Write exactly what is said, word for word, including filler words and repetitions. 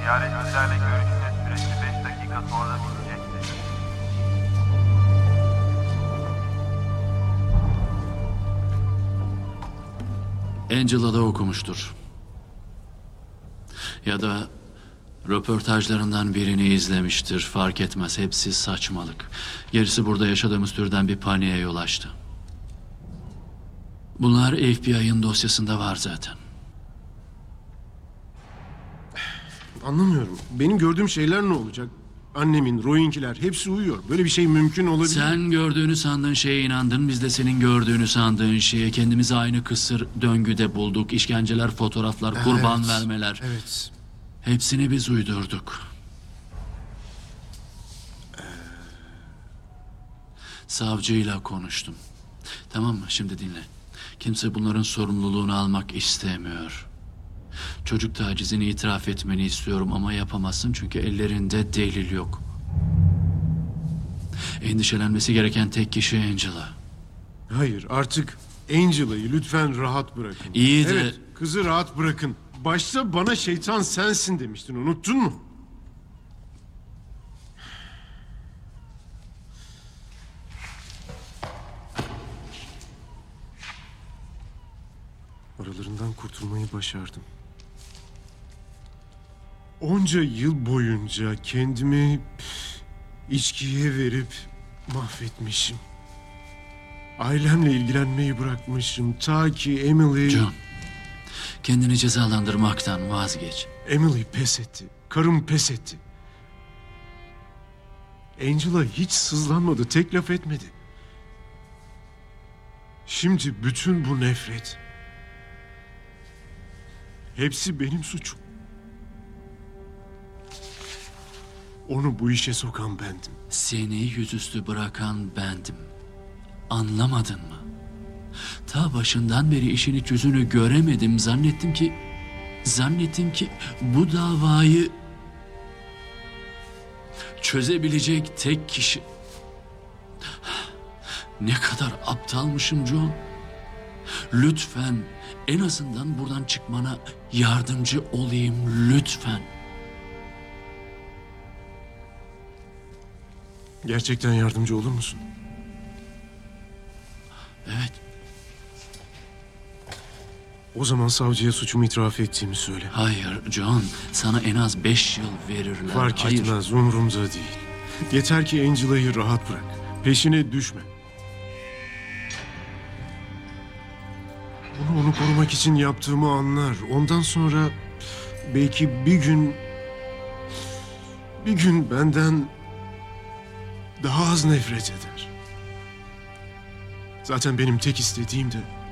Ziyaretçilerle görüşme süresi beş dakika sonra bitecektir. Angela da okumuştur. Ya da röportajlarından birini izlemiştir. Fark etmez. Hepsi saçmalık. Gerisi burada yaşadığımız türden bir paniğe yol açtı. Bunlar F B I'ın dosyasında var zaten. Anlamıyorum. Benim gördüğüm şeyler ne olacak? Annemin, Roy'inkiler hepsi uyuyor. Böyle bir şey mümkün olabilir. Sen gördüğünü sandığın şeye inandın. Biz de senin gördüğünü sandığın şeye kendimizi aynı kısır döngüde bulduk. İşkenceler, fotoğraflar, kurban Evet, vermeler. Evet. Hepsini biz uydurduk. Savcıyla konuştum. Tamam mı? Şimdi dinle. Kimse bunların sorumluluğunu almak istemiyor. Çocuk tacizini itiraf etmeni istiyorum ama yapamazsın çünkü ellerinde delil yok. Endişelenmesi gereken tek kişi Angela. Hayır, artık Angela'yı lütfen rahat bırakın. İyi de- Evet, kızı rahat bırakın. Başta bana şeytan sensin demiştin, unuttun mu? Aralarından kurtulmayı başardım. Onca yıl boyunca kendimi içkiye verip mahvetmişim. Ailemle ilgilenmeyi bırakmışım ta ki Emily... John, kendini cezalandırmaktan vazgeç. Emily pes etti. Karım pes etti. Angela hiç sızlanmadı, tek laf etmedi. Şimdi bütün bu nefret... hepsi benim suçum. Onu bu işe sokan bendim. Seni yüzüstü bırakan bendim. Anlamadın mı? Ta başından beri işin iç yüzünü göremedim. Zannettim ki... Zannettim ki bu davayı... çözebilecek tek kişi... Ne kadar aptalmışım John. Lütfen en azından buradan çıkmana yardımcı olayım lütfen. Gerçekten yardımcı olur musun? Evet. O zaman savcıya suçumu itiraf ettiğimi söyle. Hayır John, sana en az beş yıl verirler. Fark Hayır. etmez, umurumda değil. Yeter ki Angela'yı rahat bırak. Peşine düşme. Bunu onu korumak için yaptığımı anlar. Ondan sonra belki bir gün... bir gün benden daha az nefret eder. Zaten benim tek istediğim de